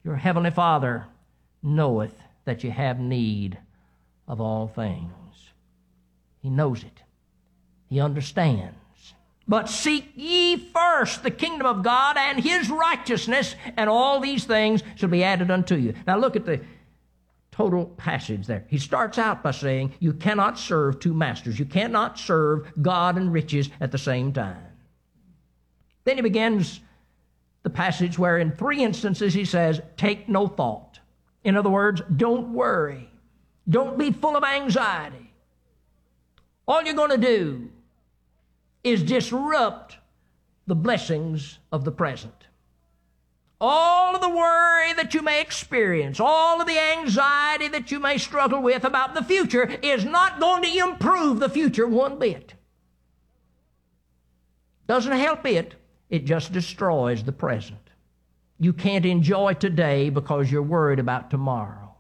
Your heavenly Father knoweth that you have need of all things. He knows it. He understands. But seek ye first the kingdom of God and his righteousness, and all these things shall be added unto you. Now look at the total passage there. He starts out by saying you cannot serve two masters. You cannot serve God and riches at the same time. Then he begins the passage where in 3 instances he says, take no thought. In other words, don't worry. Don't be full of anxiety. All you're going to do is disrupt the blessings of the present. All of the worry that you may experience, all of the anxiety that you may struggle with about the future is not going to improve the future one bit. Doesn't help it. It just destroys the present. You can't enjoy today because you're worried about tomorrow.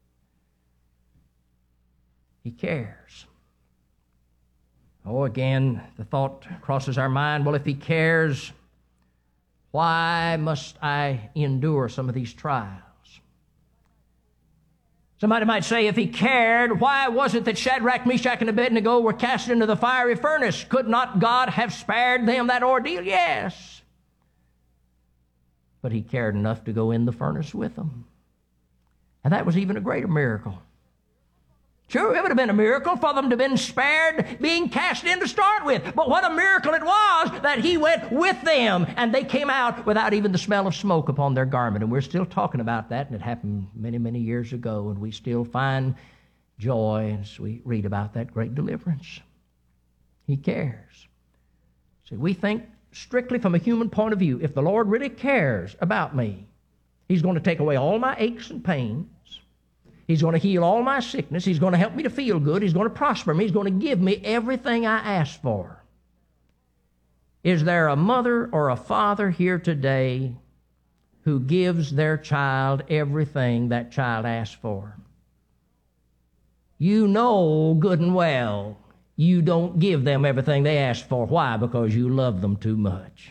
He cares. Oh, again, the thought crosses our mind, well, if he cares, why must I endure some of these trials? Somebody might say, if he cared, why was it that Shadrach, Meshach, and Abednego were cast into the fiery furnace? Could not God have spared them that ordeal? Yes. But he cared enough to go in the furnace with them. And that was even a greater miracle. Sure, it would have been a miracle for them to have been spared being cast in to start with. But what a miracle it was that he went with them and they came out without even the smell of smoke upon their garment. And we're still talking about that, and it happened many, many years ago, and we still find joy as we read about that great deliverance. He cares. See, we think strictly from a human point of view, if the Lord really cares about me, he's going to take away all my aches and pains. He's going to heal all my sickness. He's going to help me to feel good. He's going to prosper me. He's going to give me everything I ask for. Is there a mother or a father here today who gives their child everything that child asks for? You know good and well you don't give them everything they ask for. Why? Because you love them too much.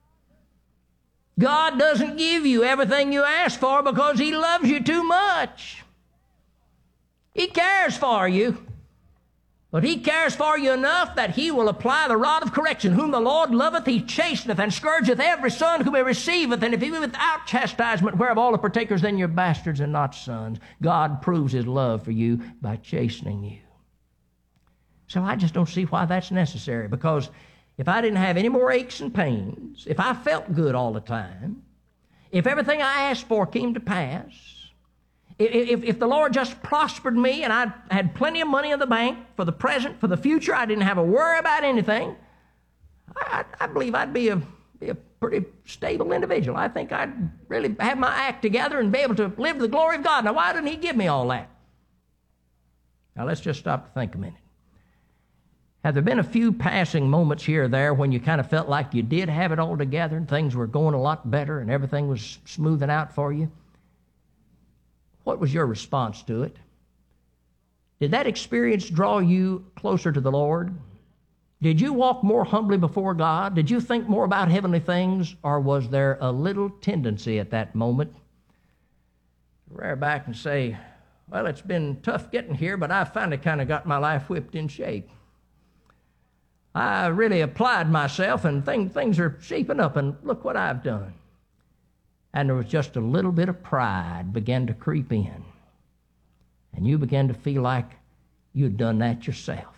God doesn't give you everything you ask for because he loves you too much. He cares for you, but he cares for you enough that he will apply the rod of correction. Whom the Lord loveth, he chasteneth, and scourgeth every son whom he receiveth. And if he be without chastisement, whereof all are partakers, then you're bastards and not sons. God proves his love for you by chastening you. So I just don't see why that's necessary, because if I didn't have any more aches and pains, if I felt good all the time, if everything I asked for came to pass, if the Lord just prospered me and I had plenty of money in the bank for the present, for the future, I didn't have a worry about anything, I believe I'd be a pretty stable individual. I think I'd really have my act together and be able to live to the glory of God. Now, why didn't he give me all that? Now, let's just stop to think a minute. Have there been a few passing moments here or there when you kind of felt like you did have it all together and things were going a lot better and everything was smoothing out for you? What was your response to it? Did that experience draw you closer to the Lord? Did you walk more humbly before God? Did you think more about heavenly things? Or was there a little tendency at that moment to rear back and say, well, it's been tough getting here, but I finally kind of got my life whipped in shape. I really applied myself, and things are shaping up, and look what I've done. And there was just a little bit of pride began to creep in. And you began to feel like you'd done that yourself.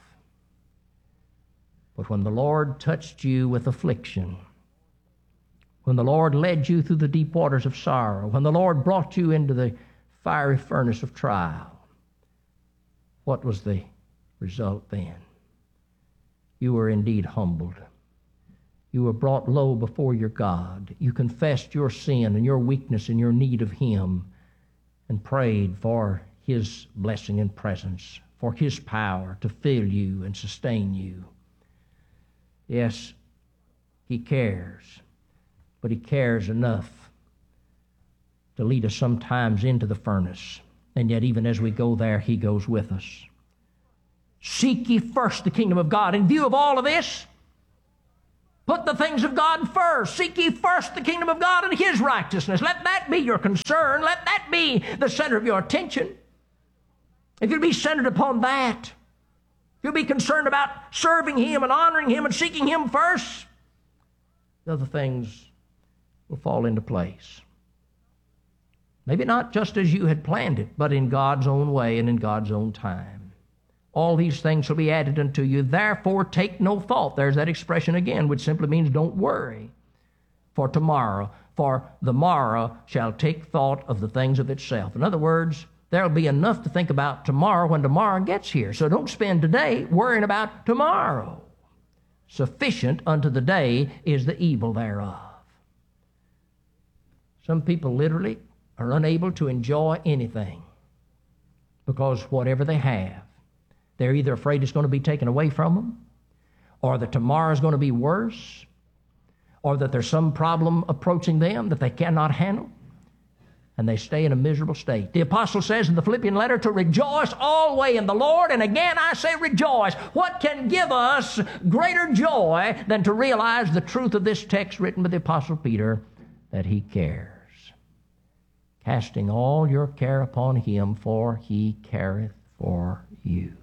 But when the Lord touched you with affliction, when the Lord led you through the deep waters of sorrow, when the Lord brought you into the fiery furnace of trial, what was the result then? You were indeed humbled. You were brought low before your God. You confessed your sin and your weakness and your need of him and prayed for his blessing and presence, for his power to fill you and sustain you. Yes, he cares, but he cares enough to lead us sometimes into the furnace. And yet even as we go there, he goes with us. Seek ye first the kingdom of God. In view of all of this, Put the things of God first. Seek ye first the kingdom of God and His righteousness. Let that be your concern. Let that be the center of your attention. If you'll be centered upon that, if you'll be concerned about serving Him and honoring Him and seeking Him first, the other things will fall into place. Maybe not just as you had planned it, but in God's own way and in God's own time. All these things shall be added unto you. Therefore, take no thought. There's that expression again, which simply means don't worry for tomorrow. For the morrow shall take thought of the things of itself. In other words, there'll be enough to think about tomorrow when tomorrow gets here. So don't spend today worrying about tomorrow. Sufficient unto the day is the evil thereof. Some people literally are unable to enjoy anything because whatever they have, they're either afraid it's going to be taken away from them, or that tomorrow is going to be worse, or that there's some problem approaching them that they cannot handle, and they stay in a miserable state. The apostle says in the Philippian letter to rejoice always in the Lord, and again I say rejoice. What can give us greater joy than to realize the truth of this text written by the apostle Peter, that He cares? Casting all your care upon Him, for He careth for you.